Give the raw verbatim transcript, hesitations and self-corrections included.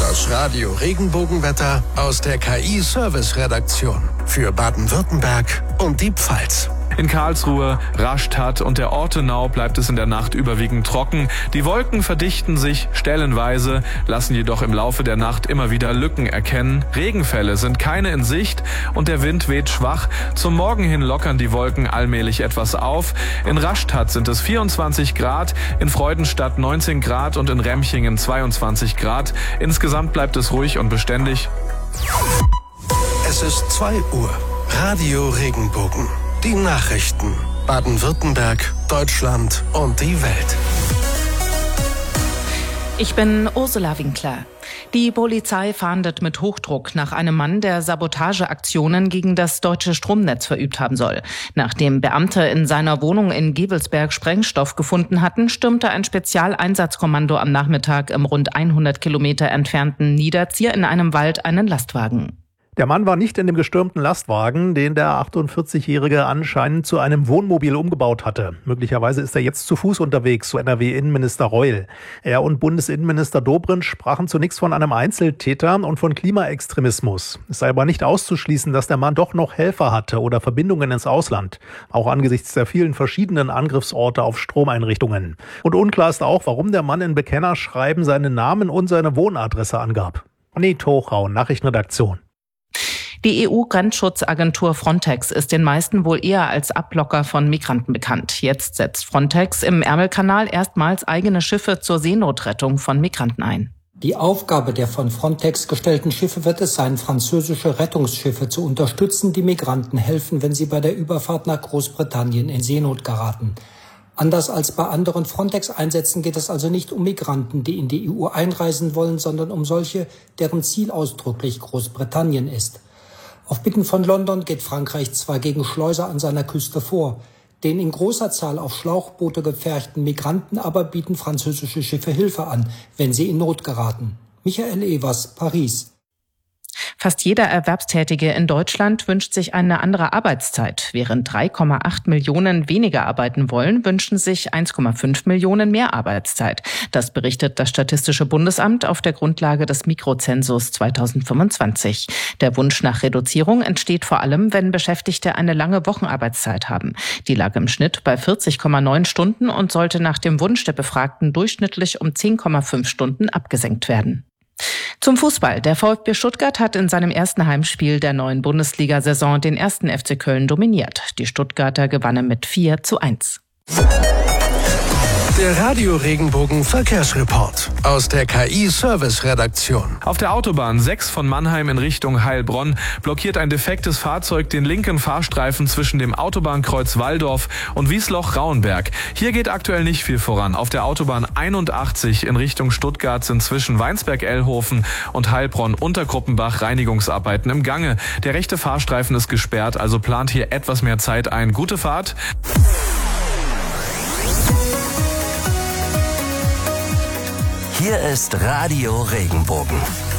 Das Radio Regenbogenwetter aus der K I-Service-Redaktion für Baden-Württemberg und die Pfalz. In Karlsruhe, Rastatt und der Ortenau bleibt es in der Nacht überwiegend trocken. Die Wolken verdichten sich stellenweise, lassen jedoch im Laufe der Nacht immer wieder Lücken erkennen. Regenfälle sind keine in Sicht und der Wind weht schwach. Zum Morgen hin lockern die Wolken allmählich etwas auf. In Rastatt sind es vierundzwanzig Grad, in Freudenstadt neunzehn Grad und in Remchingen zweiundzwanzig Grad. Insgesamt bleibt es ruhig und beständig. Es ist zwei Uhr. Radio Regenbogen. Die Nachrichten. Baden-Württemberg, Deutschland und die Welt. Ich bin Ursula Winkler. Die Polizei fahndet mit Hochdruck nach einem Mann, der Sabotageaktionen gegen das deutsche Stromnetz verübt haben soll. Nachdem Beamte in seiner Wohnung in Gevelsberg Sprengstoff gefunden hatten, stürmte ein Spezialeinsatzkommando am Nachmittag im rund hundert Kilometer entfernten Niederzier in einem Wald einen Lastwagen. Der Mann war nicht in dem gestürmten Lastwagen, den der achtundvierzigjährige anscheinend zu einem Wohnmobil umgebaut hatte. Möglicherweise ist er jetzt zu Fuß unterwegs, so N R W-Innenminister Reul. Er und Bundesinnenminister Dobrindt sprachen zunächst von einem Einzeltäter und von Klimaextremismus. Es sei aber nicht auszuschließen, dass der Mann doch noch Helfer hatte oder Verbindungen ins Ausland, auch angesichts der vielen verschiedenen Angriffsorte auf Stromeinrichtungen. Und unklar ist auch, warum der Mann in Bekennerschreiben seinen Namen und seine Wohnadresse angab. Anni Tochrau, Nachrichtenredaktion. Die E U-Grenzschutzagentur Frontex ist den meisten wohl eher als Ablocker von Migranten bekannt. Jetzt setzt Frontex im Ärmelkanal erstmals eigene Schiffe zur Seenotrettung von Migranten ein. Die Aufgabe der von Frontex gestellten Schiffe wird es sein, französische Rettungsschiffe zu unterstützen, die Migranten helfen, wenn sie bei der Überfahrt nach Großbritannien in Seenot geraten. Anders als bei anderen Frontex-Einsätzen geht es also nicht um Migranten, die in die E U einreisen wollen, sondern um solche, deren Ziel ausdrücklich Großbritannien ist. Auf Bitten von London geht Frankreich zwar gegen Schleuser an seiner Küste vor, den in großer Zahl auf Schlauchboote gepferchten Migranten aber bieten französische Schiffe Hilfe an, wenn sie in Not geraten. Michael Evers, Paris. Fast jeder Erwerbstätige in Deutschland wünscht sich eine andere Arbeitszeit. Während drei Komma acht Millionen weniger arbeiten wollen, wünschen sich eins Komma fünf Millionen mehr Arbeitszeit. Das berichtet das Statistische Bundesamt auf der Grundlage des Mikrozensus zweitausendfünfundzwanzig. Der Wunsch nach Reduzierung entsteht vor allem, wenn Beschäftigte eine lange Wochenarbeitszeit haben. Die lag im Schnitt bei vierzig Komma neun Stunden und sollte nach dem Wunsch der Befragten durchschnittlich um zehn Komma fünf Stunden abgesenkt werden. Zum Fußball. Der VfB Stuttgart hat in seinem ersten Heimspiel der neuen Bundesliga-Saison den ersten F C Köln dominiert. Die Stuttgarter gewannen mit vier zu eins. Der Radio Regenbogen Verkehrsreport aus der K I-Service-Redaktion. Auf der Autobahn sechs von Mannheim in Richtung Heilbronn blockiert ein defektes Fahrzeug den linken Fahrstreifen zwischen dem Autobahnkreuz Walldorf und Wiesloch-Rauenberg. Hier geht aktuell nicht viel voran. Auf der Autobahn einundachtzig in Richtung Stuttgart sind zwischen Weinsberg-Ellhofen und Heilbronn-Untergruppenbach Reinigungsarbeiten im Gange. Der rechte Fahrstreifen ist gesperrt, also plant hier etwas mehr Zeit ein. Gute Fahrt. Hier ist Radio Regenbogen.